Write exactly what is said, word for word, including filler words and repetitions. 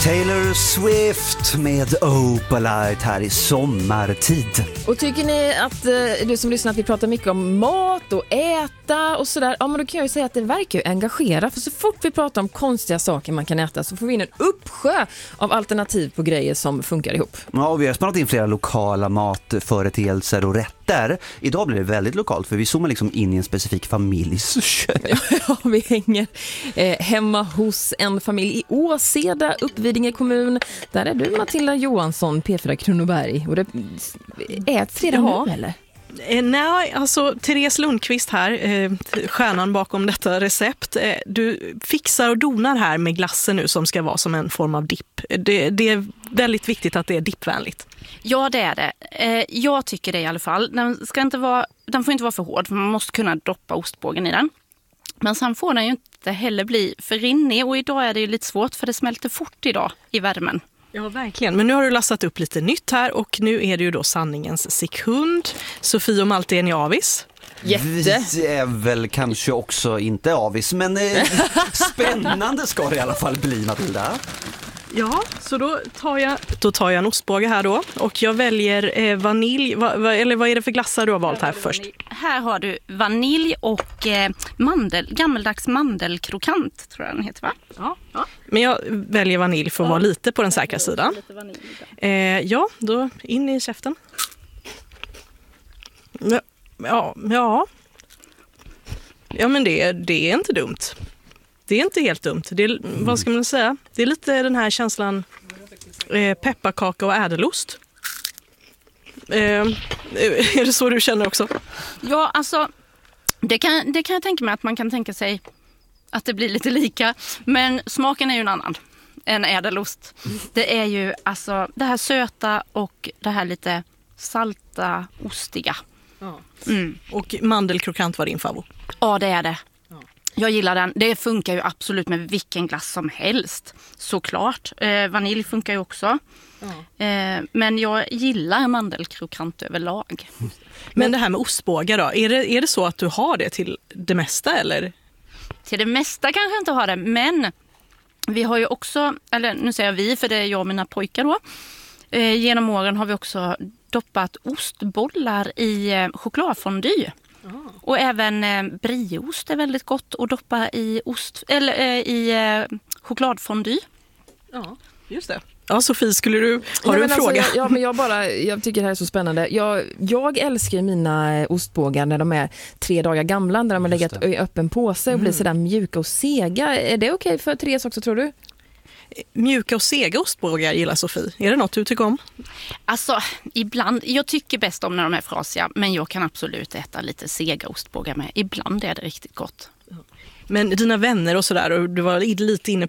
Taylor Swift med Opalite här i sommartid. Och tycker ni att eh, du som lyssnar att vi pratar mycket om mat och äta och sådär, ja men då kan jag ju säga att det verkar ju engagera, för så fort vi pratar om konstiga saker man kan äta så får vi in en uppsjö av alternativ på grejer som funkar ihop. Ja, och vi har spanat in flera lokala matföreteelser och rätter. Idag blir det väldigt lokalt för vi zoomar liksom in i en specifik familjs kök. Ja, vi hänger eh, hemma hos en familj i Åseda, Uppvidinge kommun. Där är du Matilda Johansson, P fyra Kronoberg. Och det äts redan ja. nu, eller? Eh, nej, alltså Therese Lundqvist här, eh, stjärnan bakom detta recept. Eh, du fixar och donar här med glassen nu som ska vara som en form av dipp. Det, det är väldigt viktigt att det är dippvänligt. Ja, det är det. Eh, jag tycker det i alla fall. Den, ska inte vara, den får inte vara för hård, för man måste kunna doppa ostbågen i den. Men sen får den ju inte heller bli för rinnig, och idag är det ju lite svårt för det smälter fort idag i värmen. Ja, verkligen. Men nu har du lastat upp lite nytt här och nu är det ju då sanningens sekund. Sofie och Malte, är ni avis? Jätte. Vi är väl kanske också inte avis, men eh, spännande ska det i alla fall bli, Matilda. Ja, så då tar jag, då tar jag en ostbåge här då och jag väljer eh, vanilj. Va, va, eller vad är det för glassar du har valt här först? Här har du vanilj och eh, mandel, gammeldags mandelkrokant tror jag den heter, va? Ja, ja. Men jag väljer vanilj för att vara lite på den säkra sidan. Eh, ja, då in i käften. Ja, ja, ja. Ja, men det, det är inte dumt. Det är inte helt dumt. Det är, vad ska man säga? Det är lite den här känslan eh, pepparkaka och ädelost. Eh, är det så du känner också? Ja, alltså det kan, det kan jag tänka mig att man kan tänka sig att det blir lite lika. Men smaken är ju en annan än ädelost. Det är ju alltså det här söta och det här lite salta, ostiga. Ja. Mm. Och mandelkrokant var din favorit? Ja, det är det. Jag gillar den. Det funkar ju absolut med vilken glass som helst. Såklart. Eh, vanilj funkar ju också. Ja. Eh, men jag gillar mandelkrokant överlag. Men det här med ostbågar då, är det, är det så att du har det till det mesta eller? Till det mesta kanske jag inte har det, men vi har ju också, eller nu säger jag vi för det är jag och mina pojkar då. Eh, genom åren har vi också doppat ostbollar i eh, chokladfondy. Oh. Och även eh, brieost är väldigt gott att doppa i ost eller eh, i eh, chokladfondy. Ja, just det. Ja, Sofie, skulle du har ja, du en alltså, fråga? Jag, ja, men jag bara jag tycker det här är så spännande. Jag jag älskar mina ostbågar när de är tre dagar gamla, när de har legat i öppen påse och mm. blir sådär mjuka och sega. Är det okej för Therese också, tror du? Mjuka och sega ostbågar gillar Sofie. Är det något du tycker om? Alltså, ibland. Jag tycker bäst om när de är frasiga, men jag kan absolut äta lite sega ostbågar med. Ibland är det riktigt gott. Men dina vänner och sådär, och du var lite inne